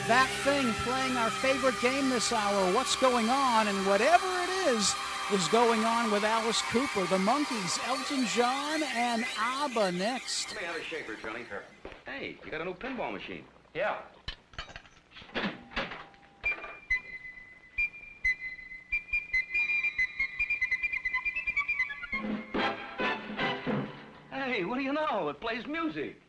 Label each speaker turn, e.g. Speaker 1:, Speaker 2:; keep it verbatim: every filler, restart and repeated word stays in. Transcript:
Speaker 1: That Thing playing our favorite game this hour, What's Going On, and whatever it is, is going on with Alice Cooper, the Monkees, Elton John, and ABBA next.
Speaker 2: Let me have a shaker, Charlie. Sure. Hey, you got a new pinball machine.
Speaker 3: Yeah.
Speaker 2: Hey, what do you know? It plays music.